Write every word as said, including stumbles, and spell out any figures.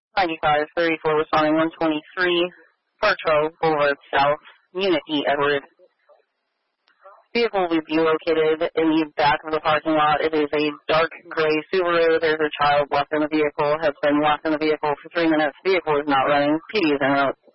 ninety-five thirty-four responding one twenty-three, Park Charles Boulevard South, Unit E, Edward. Vehicle will be located in the back of the parking lot. It is a dark gray Subaru. There's a child left in the vehicle, has been left in the vehicle for three minutes. Vehicle is not running. P D is en route.